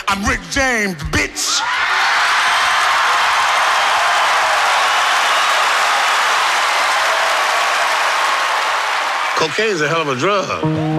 I'm Rick James, bitch. Cocaine's a hell of a drug.